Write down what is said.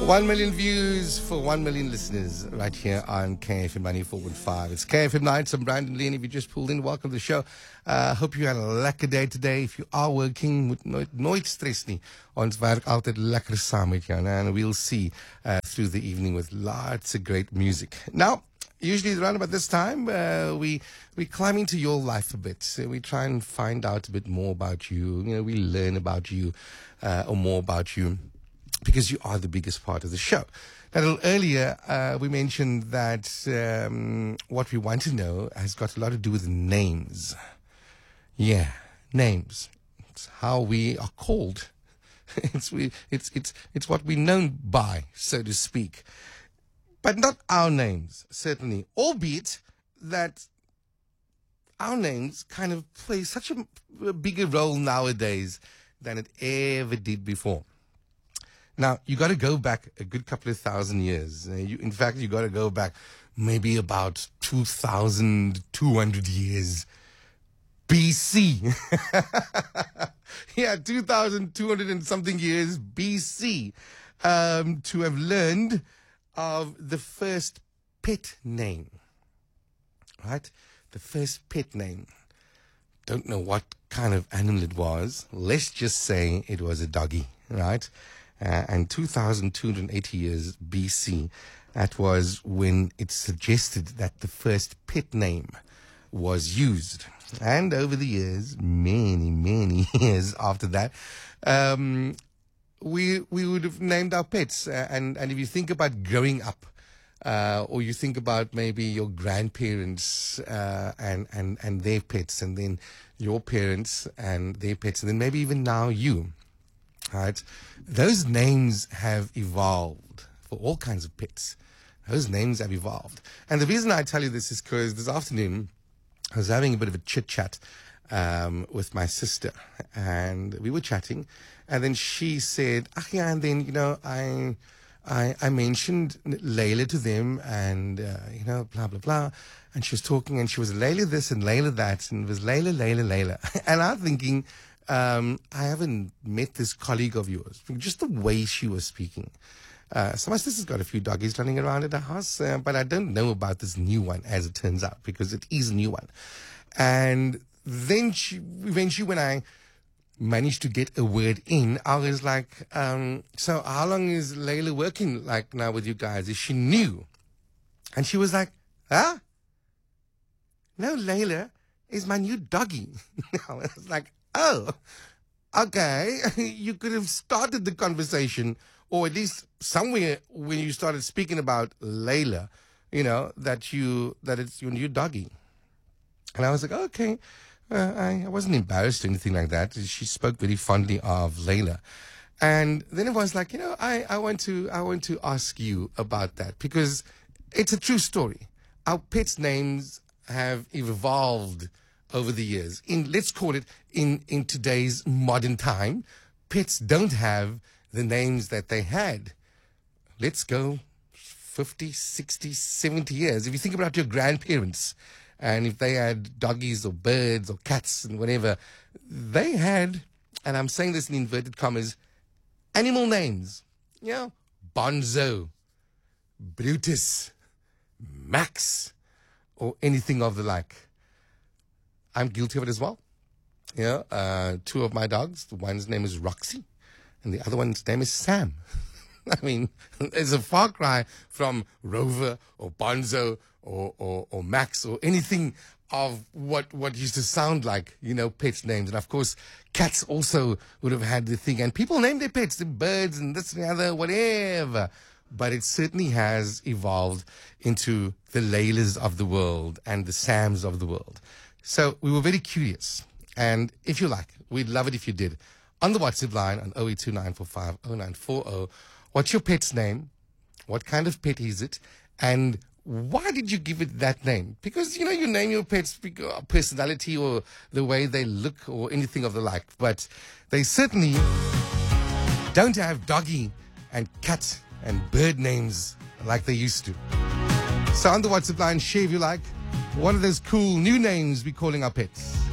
1 million views for 1 million listeners right here on KFM 94.5. It's KFM Nights. I'm Brandon Lee, and if you just pulled in, welcome to the show. Hope you had a lekker day today. If you are working, moet nooit stress nie. Ons werk altyd lekker saam met jou, and we'll see through the evening with lots of great music. Now, usually around about this time, we climb into your life a bit. So we try and find out a bit more about you. You know, we learn about you or more about you, because you are the biggest part of the show. Now, a little earlier, we mentioned that what we want to know has got a lot to do with names. Yeah, names. It's how we are called. It's what we're known by, so to speak. But not our names, certainly. Albeit that our names kind of play such a bigger role nowadays than it ever did before. Now, you got to go back a good couple of thousand years. In fact, you got to go back maybe about 2,200 years BC. Yeah, 2,200 and something years BC to have learned of the first pet name. Right? The first pet name. Don't know what kind of animal it was. Let's just say it was a doggy, right? And 2,280 years BC, that was when it suggested that the first pet name was used. And over the years, many years after that, we would have named our pets. And if you think about growing up, or you think about maybe your grandparents and their pets, and then your parents and their pets, and then maybe even now you. Right? Those names have evolved for all kinds of pets. Those names have evolved. And the reason I tell you this is because this afternoon I was having a bit of a chit-chat with my sister. And we were chatting. And then she said, yeah, and then, you know, I mentioned Layla to them and, you know, blah, blah, blah. And she was talking and she was Layla this and Layla that. And it was Layla. And I'm thinking, I haven't met this colleague of yours. Just the way she was speaking. So my sister's got a few doggies running around at the house, but I don't know about this new one, as it turns out, because it is a new one. And then eventually when I managed to get a word in, I was like, so how long is Layla working like now with you guys? Is she new? And she was like, huh? No, Layla is my new doggy. I was like, oh, okay. You could have started the conversation, or at least somewhere when you started speaking about Layla, you know, that it's your new doggy. And I was like, okay. I wasn't embarrassed or anything like that. She spoke very fondly of Layla. And then it was like, you know, I want to ask you about that, because it's a true story. Our pets' names have evolved over the years. Let's call it in today's modern time, pets don't have the names that they had. Let's go 50, 60, 70 years. If you think about your grandparents, and if they had doggies or birds or cats and whatever, they had, and I'm saying this in inverted commas, animal names. You know, Bonzo, Brutus, Max, or anything of the like. I'm guilty of it as well. You know, two of my dogs, one's name is Roxy, and the other one's name is Sam. I mean, it's a far cry from Rover or Bonzo or Max or anything of what used to sound like, you know, pets' names. And of course, cats also would have had the thing. And people name their pets, the birds and this and the other, whatever. But it certainly has evolved into the Laylas of the world and the Sams of the world. So we were very curious. And if you like, we'd love it if you did. On the WhatsApp line on 0829450940, what's your pet's name? What kind of pet is it? And why did you give it that name? Because, you know, you name your pets personality or the way they look or anything of the like. But they certainly don't have doggy and cat and bird names like they used to. So on the WhatsApp line, share if you like. What are those cool new names we're calling our pets?